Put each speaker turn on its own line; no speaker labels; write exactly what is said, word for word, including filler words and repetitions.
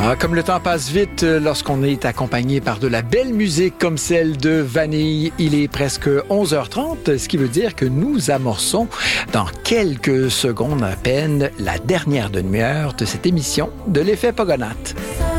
Ah, comme le temps passe vite lorsqu'on est accompagné par de la belle musique comme celle de Vanille. Il est presque onze heures trente, ce qui veut dire que nous amorçons dans quelques secondes à peine la dernière demi-heure de cette émission de l'effet Pogonates.